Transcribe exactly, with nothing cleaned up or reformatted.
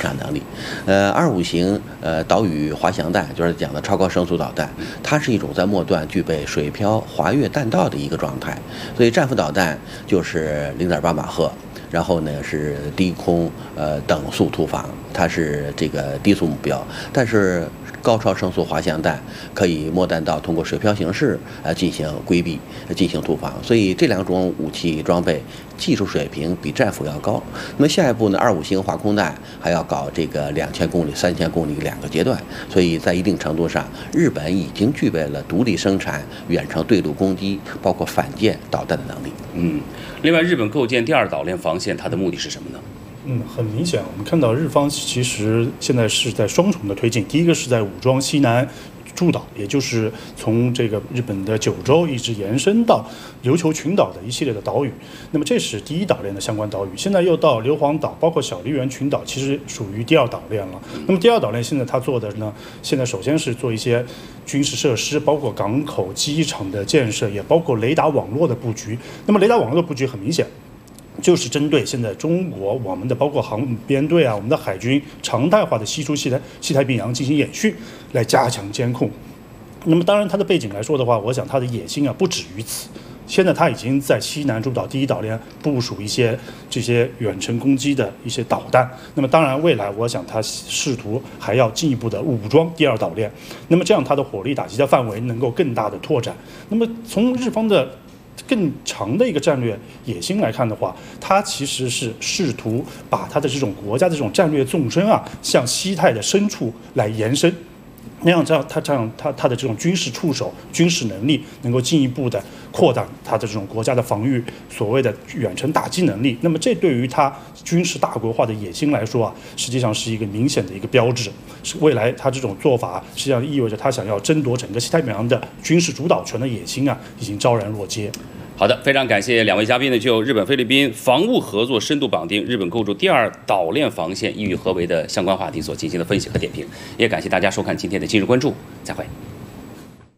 场能力。呃，二五型呃岛屿滑翔弹就是讲的超高声速导弹，它是一种在末段具备水漂、滑跃弹道的一个状态，所以战斧导弹就是零点八马赫。然后呢是低空呃等速突防，它是这个低速目标，但是高超声速滑翔弹可以末弹道通过水漂形式呃进行规避、进行突防，所以这两种武器装备技术水平比战斧要高。那么下一步呢，二五型滑空弹还要搞这个两千公里、三千公里两个阶段，所以在一定程度上，日本已经具备了独立生产远程对陆攻击，包括反舰导弹的能力。 嗯，另外，日本构建第二岛链防线，它的目的是什么呢？ 嗯，很明显，我们看到日方其实现在是在双重的推进。第一个是在武装西南诸岛，也就是从这个日本的九州一直延伸到琉球群岛的一系列的岛屿。那么这是第一岛链的相关岛屿。现在又到硫磺岛，包括小笠原群岛，其实属于第二岛链了。那么第二岛链现在它做的呢，现在首先是做一些军事设施，包括港口、机场的建设，也包括雷达网络的布局。那么雷达网络的布局很明显，就是针对现在中国我们的包括航母编队啊，我们的海军常态化的西出西太西太平洋进行演训，来加强监控。那么当然它的背景来说的话，我想它的野心啊不止于此。现在它已经在西南诸岛第一岛链部署一些这些远程攻击的一些导弹。那么当然未来我想它试图还要进一步的武装第二岛链，那么这样它的火力打击的范围能够更大的拓展。那么从日方的更长的一个战略野心来看的话，它其实是试图把它的这种国家的这种战略纵深啊，向西太的深处来延伸，那样这样它这样它它的这种军事触手、军事能力能够进一步的扩大它的这种国家的防御，所谓的远程打击能力。那么这对于它军事大国化的野心来说啊，实际上是一个明显的一个标志。是未来它这种做法，实际上意味着它想要争夺整个西太平洋的军事主导权的野心啊，已经昭然若揭。 好的，非常感谢两位嘉宾呢，就日本菲律宾防务合作深度绑定、日本构筑第二岛链防线意欲何为的相关话题所进行的分析和点评，也感谢大家收看今天的今日关注，再会。